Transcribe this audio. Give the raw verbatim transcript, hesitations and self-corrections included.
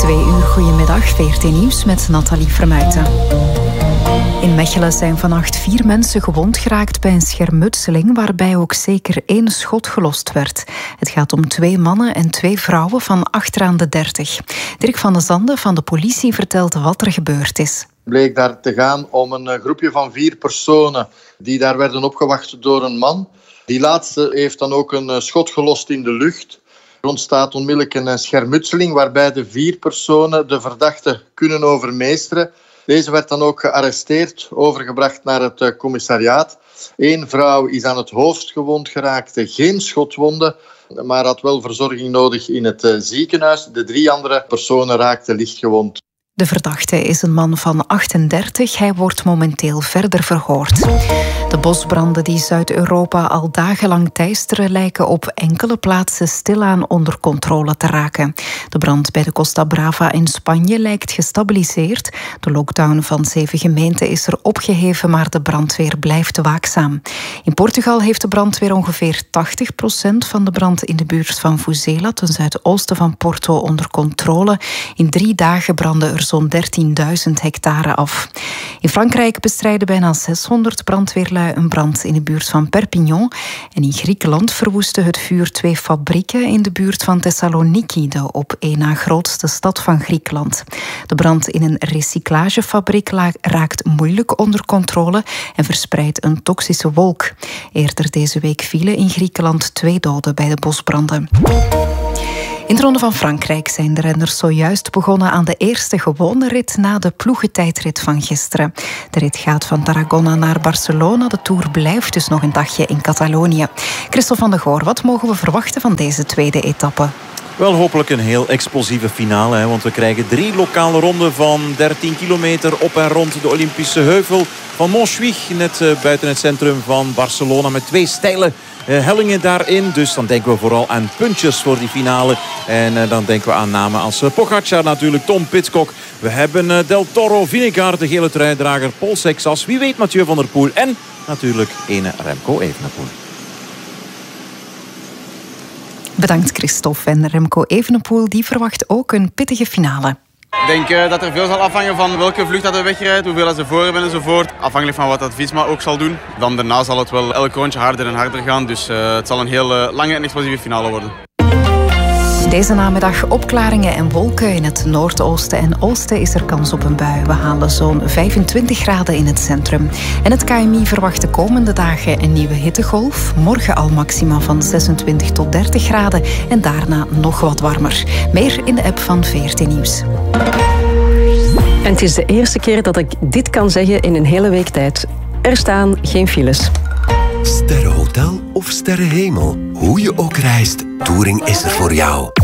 Twee uur, goedemiddag, V R T Nieuws met Nathalie Vermuijten. In Mechelen zijn vannacht vier mensen gewond geraakt bij een schermutseling waarbij ook zeker één schot gelost werd. Het gaat om twee mannen en twee vrouwen van achteraan de dertig. Dirk van den Zande van de politie vertelt wat er gebeurd is. Het bleek daar te gaan om een groepje van vier personen die daar werden opgewacht door een man. Die laatste heeft dan ook een schot gelost in de lucht. Er ontstaat onmiddellijk een schermutseling waarbij de vier personen de verdachte kunnen overmeesteren. Deze werd dan ook gearresteerd, overgebracht naar het commissariaat. Eén vrouw is aan het hoofd gewond geraakt, geen schotwonden, maar had wel verzorging nodig in het ziekenhuis. De drie andere personen raakten lichtgewond. De verdachte is een man van achtendertig. Hij wordt momenteel verder verhoord. De bosbranden die Zuid-Europa al dagenlang teisteren lijken op enkele plaatsen stilaan onder controle te raken. De brand bij de Costa Brava in Spanje lijkt gestabiliseerd. De lockdown van zeven gemeenten is er opgeheven, maar de brandweer blijft waakzaam. In Portugal heeft de brandweer ongeveer tachtig procent van de brand in de buurt van Vuzela, ten zuidoosten van Porto, onder controle. In drie dagen brandden er zo'n dertienduizend hectare af. In Frankrijk bestrijden bijna zeshonderd brandweerlui een brand in de buurt van Perpignan. En in Griekenland verwoestte het vuur twee fabrieken in de buurt van Thessaloniki, de op één na grootste stad van Griekenland. De brand in een recyclagefabriek raakt moeilijk onder controle en verspreidt een toxische wolk. Eerder deze week vielen in Griekenland twee doden bij de bosbranden. In de Ronde van Frankrijk zijn de renners zojuist begonnen aan de eerste gewone rit na de ploegentijdrit van gisteren. De rit gaat van Tarragona naar Barcelona. De Tour blijft dus nog een dagje in Catalonië. Christophe van de Goor, wat mogen we verwachten van deze tweede etappe? Wel hopelijk een heel explosieve finale, hè, want we krijgen drie lokale ronden van dertien kilometer op en rond de Olympische heuvel van Montjuïc, net uh, buiten het centrum van Barcelona, met twee steile uh, hellingen daarin. Dus dan denken we vooral aan puntjes voor die finale. En uh, dan denken we aan namen als uh, Pogacar natuurlijk, Tom Pidcock. We hebben uh, Del Toro, Vingegaard, de gele truidrager, Paul Sexas, wie weet Mathieu van der Poel en natuurlijk ene Remco Evenepoel. Bedankt Christophe. En Remco Evenepoel die verwacht ook een pittige finale. Ik denk uh, dat er veel zal afhangen van welke vlucht dat er wegrijdt, hoeveel dat ze voor hebben enzovoort. Afhankelijk van wat dat Visma ook zal doen. Dan daarna zal het wel elk rondje harder en harder gaan. Dus uh, het zal een heel uh, lange en explosieve finale worden. Deze namiddag opklaringen en wolken. In het noordoosten en oosten is er kans op een bui. We halen zo'n vijfentwintig graden in het centrum. En het K M I verwacht de komende dagen een nieuwe hittegolf. Morgen al maxima van zesentwintig tot dertig graden. En daarna nog wat warmer. Meer in de app van V R T Nieuws. En het is de eerste keer dat ik dit kan zeggen in een hele week tijd. Er staan geen files. Sterrenhotel of sterrenhemel. Hoe je ook reist, Touring is er voor jou.